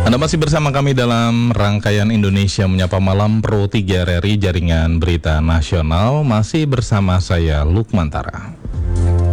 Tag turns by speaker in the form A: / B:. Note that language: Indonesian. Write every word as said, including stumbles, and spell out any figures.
A: Anda masih bersama kami dalam rangkaian Indonesia Menyapa Malam Pro tiga R R I Jaringan Berita Nasional. Masih bersama saya Lukman Tara.